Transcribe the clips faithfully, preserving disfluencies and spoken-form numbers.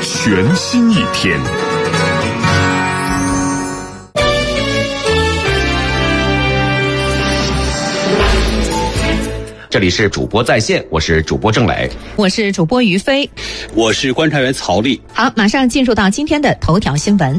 全新一天。 这里是主播在线，我是主播郑磊， 我是主播于飞， 我是观察员曹丽。 好，马上进入到今天的头条新闻。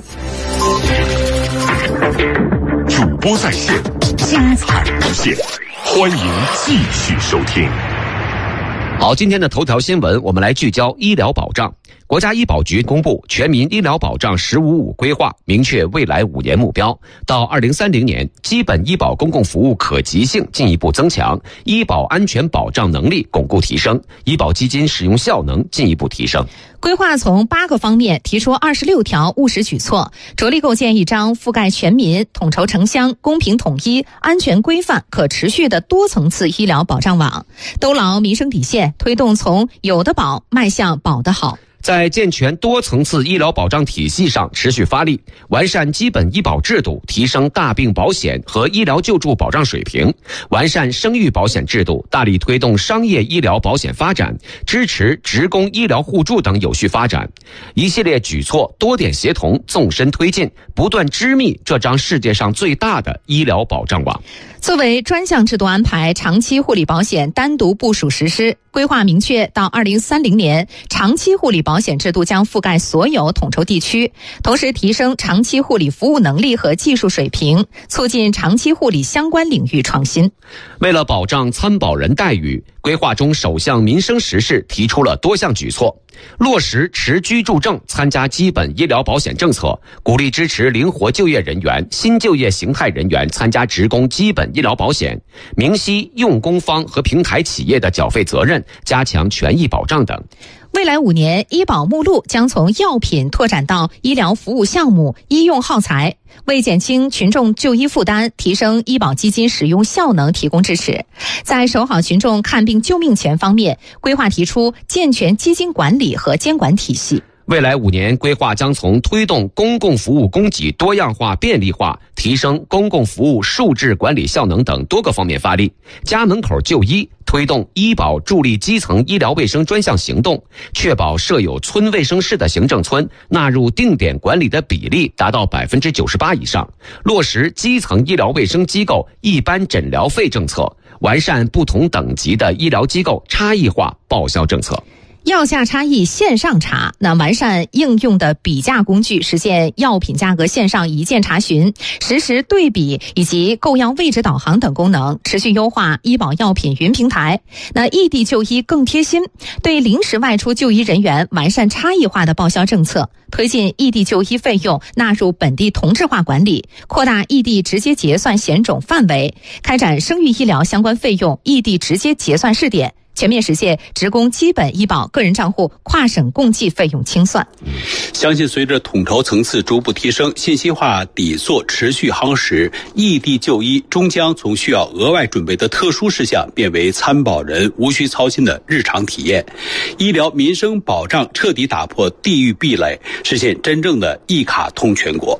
主播在线，精彩无限，欢迎继续收听。 好，今天的头条新闻，我们来聚焦医疗保障。国家医保局公布全民医疗保障“十五五”规划，明确未来五年目标。到二零三零年，基本医保公共服务可及性进一步增强，医保安全保障能力巩固提升，医保基金使用效能进一步提升。 规划从八个方面提出二十六条务实举措，着力构建一张覆盖全民、统筹城乡、公平统一、安全规范、可持续的多层次医疗保障网，兜牢民生底线，推动从有的保迈向保的好。 在健全多层次医疗保障体系上持续发力，完善基本医保制度，提升大病保险和医疗救助保障水平，完善生育保险制度，大力推动商业医疗保险发展，支持职工医疗互助等有序发展。一系列举措多点协同，纵深推进，不断织密这张世界上最大的医疗保障网。 作为专项制度安排，长期护理保险单独部署实施。规划明确，到二零三零年，长期护理保险制度将覆盖所有统筹地区，同时提升长期护理服务能力和技术水平，促进长期护理相关领域创新。 为了保障参保人待遇，规划中首项民生实事提出了多项举措，落实持居住证参加基本医疗保险政策，鼓励支持灵活就业人员、新就业形态人员参加职工基本医疗保险，明晰用工方和平台企业的缴费责任，加强权益保障等。 未来五年，医保目录将从药品拓展到医疗服务项目、医用耗材，为减轻群众就医负担，提升医保基金使用效能提供支持。在守好群众看病救命权方面，规划提出健全基金管理和监管体系。 未来五年规划将从推动公共服务供给多样化便利化，提升公共服务数质管理效能等多个方面发力，家门口就医，推动医保助力基层医疗卫生专项行动，确保设有村卫生室的行政村纳入定点管理的比例达到百分之九十八以上，落实基层医疗卫生机构一般诊疗费政策，完善不同等级的医疗机构差异化报销政策。 药价差异线上查，那完善应用的比价工具，实现药品价格线上一键查询、实时对比以及购药位置导航等功能，持续优化医保药品云平台。那异地就医更贴心，对临时外出就医人员完善差异化的报销政策，推进异地就医费用纳入本地同质化管理，扩大异地直接结算险种范围，开展生育医疗相关费用异地直接结算试点，全面实现职工基本医保个人账户跨省共计费用清算。 相信随着统筹层次逐步提升，信息化底座持续夯实，异地就医终将从需要额外准备的特殊事项变为参保人无需操心的日常体验。医疗民生保障彻底打破地域壁垒，实现真正的一卡通全国。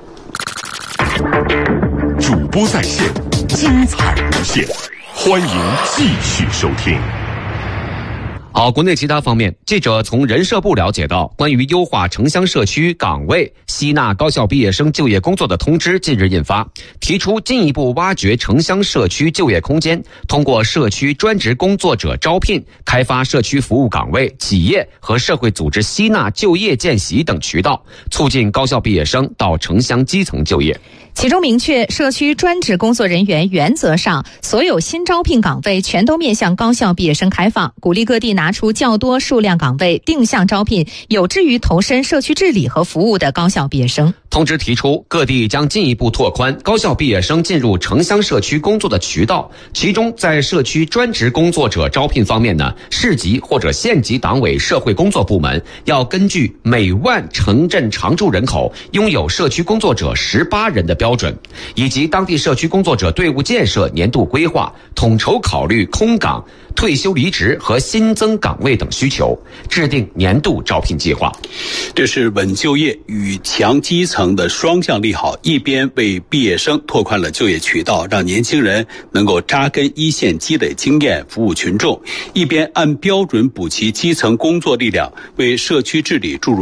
主播在线，精彩无限，欢迎继续收听。 好，国内其他方面，记者从人社部了解到，关于优化城乡社区岗位吸纳高校毕业生就业工作的通知近日印发，提出进一步挖掘城乡社区就业空间，通过社区专职工作者招聘、开发社区服务岗位、企业和社会组织吸纳就业见习等渠道，促进高校毕业生到城乡基层就业。 其中明确，社区专职工作人员原则上所有新招聘岗位全都面向高校毕业生开放，鼓励各地拿出较多数量岗位定向招聘有志于投身社区治理和服务的高校毕业生。 通知提出，各地将进一步拓宽高校毕业生进入城乡社区工作的渠道，其中在社区专职工作者招聘方面呢，市级或者县级党委社会工作部门要根据每万城镇常住人口拥有社区工作者十八人的标准，以及当地社区工作者队伍建设年度规划，统筹考虑空岗、退休离职和新增岗位等需求，制定年度招聘计划。 这是稳就业与强基层的双向利好，一边为毕业生拓宽了就业渠道，让年轻人能够扎根一线积累经验服务群众，一边按标准补齐基层工作力量，为社区治理注入